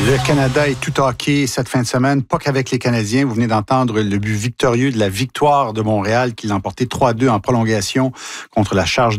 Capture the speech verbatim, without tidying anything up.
Le Canada est tout hockey cette fin de semaine, pas qu'avec les Canadiens. Vous venez d'entendre le but victorieux de la Victoire de Montréal qui l'a emporté trois à deux en prolongation contre la Charge